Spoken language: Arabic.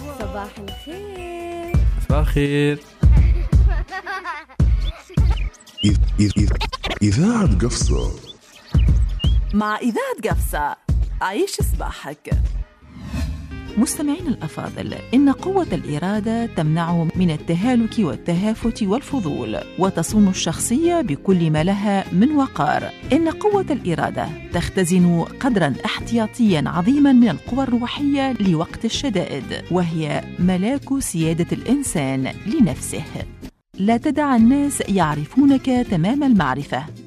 صباح الخير. صباح الخير. إذاعة قفصة. مع إذاعة قفصة عيش صباحك. مستمعين الأفاضل، إن قوة الإرادة تمنعه من التهالك والتهافت والفضول، وتصون الشخصية بكل ما لها من وقار. إن قوة الإرادة تختزن قدراً احتياطياً عظيماً من القوى الروحية لوقت الشدائد، وهي ملاك سيادة الإنسان لنفسه. لا تدع الناس يعرفونك تمام المعرفة،